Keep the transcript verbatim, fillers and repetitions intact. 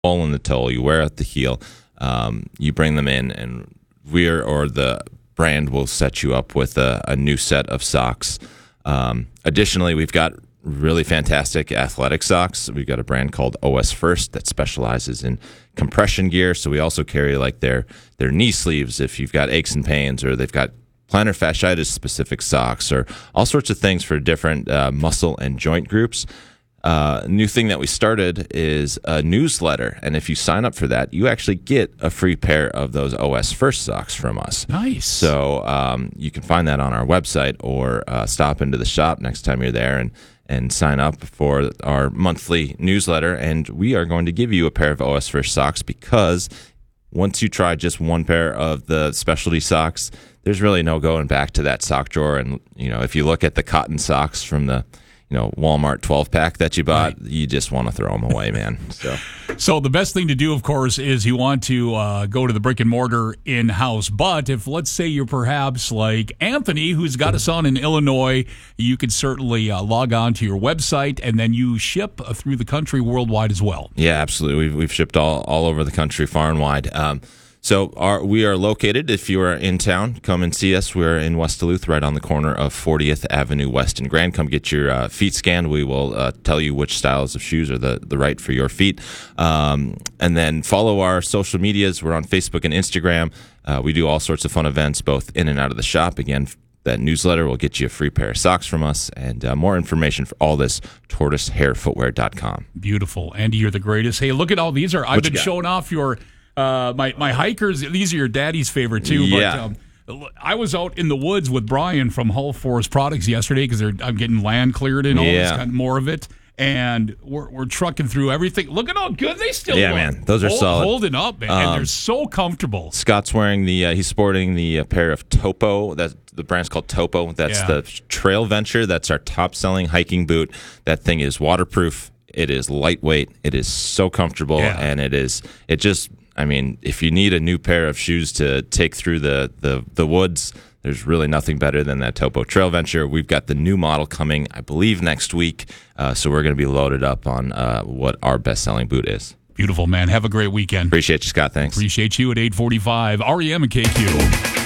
hole in the toe, you wear out the heel, um, you bring them in, and we're or the brand will set you up with a, a new set of socks. Um, additionally, we've got really fantastic athletic socks. We've got a brand called O S First that specializes in compression gear. So we also carry like their their knee sleeves if you've got aches and pains, or they've got plantar fasciitis specific socks, or all sorts of things for different uh, muscle and joint groups. Uh, new thing that we started is a newsletter, and if you sign up for that, you actually get a free pair of those O S First socks from us. Nice. So um, you can find that on our website, or uh, stop into the shop next time you're there and and sign up for our monthly newsletter, and we are going to give you a pair of O S First socks, because once you try just one pair of the specialty socks, there's really no going back to that sock drawer. And you know, if you look at the cotton socks from the you know, Walmart twelve pack that you bought, right, you just want to throw them away, man. So, so the best thing to do, of course, is you want to uh, go to the brick and mortar in-house. But if, let's say, you're perhaps like Anthony, who's got a son in Illinois, you could certainly uh, log on to your website, and then you ship uh, through the country worldwide as well. Yeah, absolutely. We've, we've shipped all, all over the country, far and wide. Um, So our, we are located, if you are in town, come and see us. We're in West Duluth, right on the corner of fortieth Avenue West and Grand. Come get your uh, feet scanned. We will uh, tell you which styles of shoes are the, the right for your feet. Um, and then follow our social medias. We're on Facebook and Instagram. Uh, we do all sorts of fun events, both in and out of the shop. Again, that newsletter will get you a free pair of socks from us, and uh, more information for all this, tortoise hair footwear dot com. Beautiful. Andy, you're the greatest. Hey, look at all these. Are I've What been you got? showing off your... Uh, my, my hikers, these are your daddy's favorite too. Yeah. But um, I was out in the woods with Brian from Hull Forest Products yesterday because I'm getting land cleared and all Yeah. this kind of more of it. And we're we're trucking through everything. Look at how good they still Yeah, look. man. Those are Hold, solid. Holding up, man. Um, and they're so comfortable. Scott's wearing the, uh, he's sporting the uh, pair of Topo. That the brand's called Topo. That's Yeah. the Trail Venture. That's our top selling hiking boot. That thing is waterproof. It is lightweight. It is so comfortable. Yeah. And it is, it just, I mean, if you need a new pair of shoes to take through the, the, the woods, there's really nothing better than that Topo Trail Venture. We've got the new model coming, I believe, next week. Uh, so we're going to be loaded up on uh, what our best-selling boot is. Beautiful, man. Have a great weekend. Appreciate you, Scott. Thanks. Appreciate you at eight forty-five. R E M and K Q.